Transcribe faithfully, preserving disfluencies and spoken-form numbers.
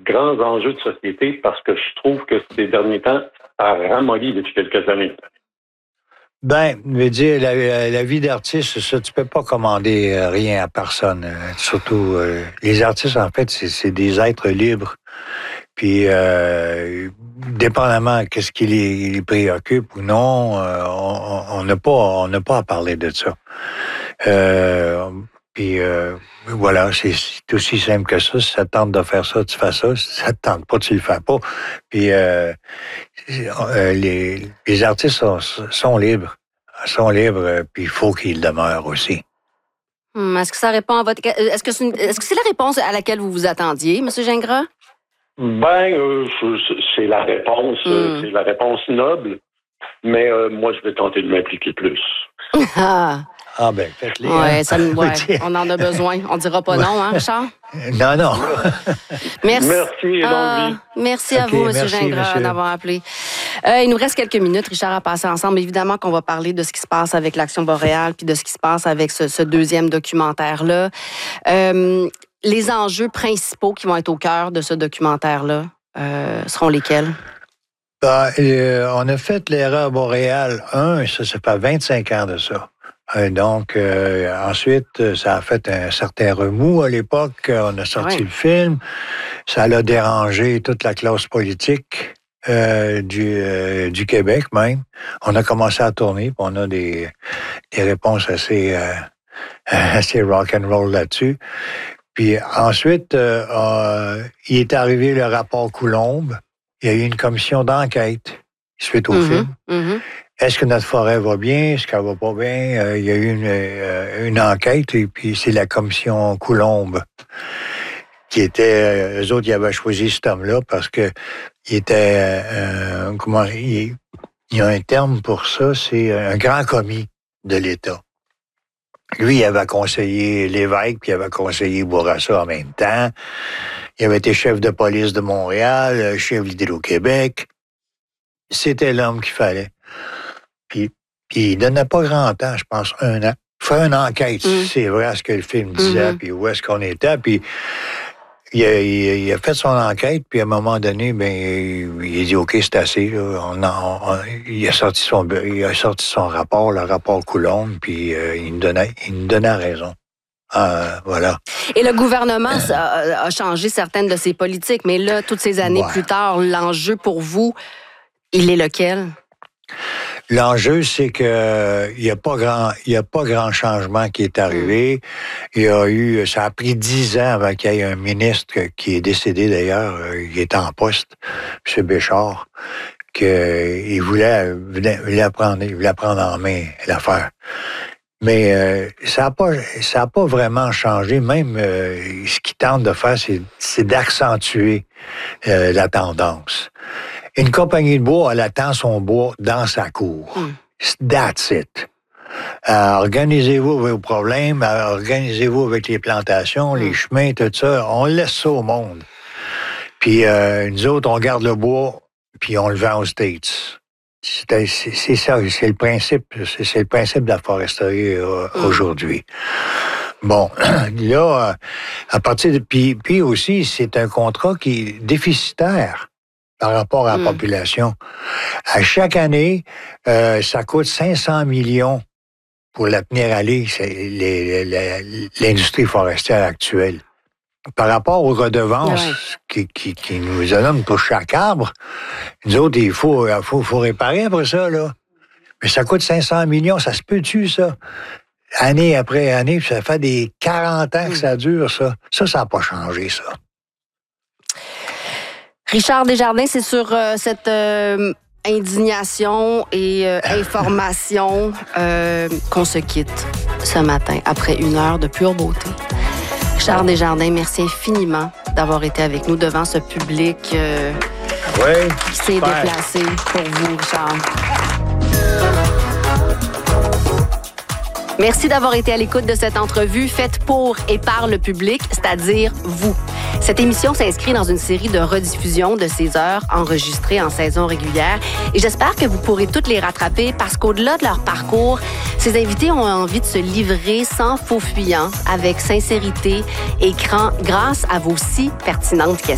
grands enjeux de société parce que je trouve que ces derniers temps, ça a ramolli depuis quelques années. Ben, je veux dire, la, la vie d'artiste, ça, tu peux pas commander rien à personne. Surtout, euh, les artistes, en fait, c'est, c'est des êtres libres. Puis, euh, dépendamment de ce qui les, les préoccupe ou non, euh, on n'a pas, on n'a pas à parler de ça. Euh, puis, euh, voilà, c'est, c'est aussi simple que ça. Si ça te tente de faire ça, tu fais ça. Si ça te tente pas, tu le fais pas. Puis, euh, les, les artistes sont, sont libres. sont libres, puis il faut qu'ils demeurent aussi. Hum, est-ce que ça répond à votre... Est-ce que c'est, une... est-ce que c'est la réponse à laquelle vous vous attendiez, M. Gingras? Ben, euh, c'est la réponse, mm. c'est la réponse noble, mais euh, moi, je vais tenter de m'impliquer plus. Ah, ah ben, faites-les. Oui, hein? Ça, ouais, on en a besoin. On ne dira pas non, hein, Richard? Non, non. Merci. Merci et longue ah, vie. Merci à okay, vous, M. Gingras, d'avoir appelé. Euh, il nous reste quelques minutes, Richard, à passer ensemble. Évidemment qu'on va parler de ce qui se passe avec l'Action boréale puis de ce qui se passe avec ce, ce deuxième documentaire-là. Euh, les enjeux principaux qui vont être au cœur de ce documentaire-là euh, seront lesquels? Ben, euh, on a fait l'erreur boréale un, ça, ça fait vingt-cinq ans de ça. Euh, donc, euh, ensuite, ça a fait un certain remous à l'époque. On a sorti ouais. le film. Ça l'a dérangé toute la classe politique euh, du, euh, du Québec même. On a commencé à tourner, puis on a des, des réponses assez, euh, assez rock'n'roll là-dessus. Puis ensuite, euh, euh, il est arrivé le rapport Coulombe. Il y a eu une commission d'enquête suite au mm-hmm. film. Mm-hmm. Est-ce que notre forêt va bien? Est-ce qu'elle va pas bien? Euh, il y a eu une, euh, une enquête et puis c'est la commission Coulombe qui était... Euh, eux autres, ils avaient choisi cet homme-là parce que il était... Euh, comment... Il, il y a un terme pour ça, c'est un grand commis de l'État. Lui, il avait conseillé l'évêque, puis il avait conseillé Bourassa en même temps. Il avait été chef de police de Montréal, chef d'Hydro-Québec. C'était l'homme qu'il fallait. Puis, puis il donnait pas grand temps, je pense, un an. Faire une enquête, mm. c'est vrai ce que le film disait, mm-hmm. puis où est-ce qu'on était. Puis il a, il, il a fait son enquête, puis à un moment donné, ben, il a dit OK, c'est assez. Là. On, on, on, il a sorti son, il a sorti son rapport, le rapport Coulombe, puis euh, il nous donnait, il nous donnait raison. Euh, voilà. Et le gouvernement a, a changé certaines de ses politiques, mais là, toutes ces années ouais. plus tard, l'enjeu pour vous, il est lequel? L'enjeu, c'est que il y a pas grand, il y a pas grand changement qui est arrivé. Il y a eu, ça a pris dix ans avant qu'il y ait un ministre qui est décédé d'ailleurs, il est en poste, M. Béchard, qu'il voulait, voulait prendre, il voulait prendre en main l'affaire. Mais euh, ça n'a pas, ça a pas vraiment changé. Même euh, ce qu'il tente de faire, c'est, c'est d'accentuer euh, la tendance. Une compagnie de bois, elle attend son bois dans sa cour. Mm. That's it. Euh, organisez-vous vos problèmes, organisez-vous avec les plantations, mm. les chemins, tout ça. On laisse ça au monde. Puis euh, nous autres, on garde le bois, puis on le vend aux States. C'est, c'est, c'est ça, c'est le principe, c'est, c'est le principe de la foresterie euh, mm. aujourd'hui. Bon, là, à partir de... Puis, puis aussi, c'est un contrat qui est déficitaire par rapport à la mm. population. À chaque année, euh, ça coûte cinq cents millions pour la tenir à l'île, c'est les, les, l'industrie forestière actuelle. Par rapport aux redevances ouais. qui, qui, qui nous donnent pour chaque arbre, nous autres, il faut, il faut, faut réparer après ça, là. Mais ça coûte cinq cents millions, ça se peut-tu, ça? Année après année, ça fait des quarante ans que ça dure, ça. Ça, ça n'a pas changé, ça. Richard Desjardins, c'est sur euh, cette euh, indignation et euh, information euh, qu'on se quitte ce matin, après une heure de pure beauté. Richard Desjardins, merci infiniment d'avoir été avec nous devant ce public euh, oui, qui s'est super. déplacé pour vous, Richard. Merci d'avoir été à l'écoute de cette entrevue faite pour et par le public, c'est-à-dire vous. Cette émission s'inscrit dans une série de rediffusions de ces heures enregistrées en saison régulière et j'espère que vous pourrez toutes les rattraper parce qu'au-delà de leur parcours, ces invités ont envie de se livrer sans faux fuyant, avec sincérité et grâce à vos si pertinentes questions.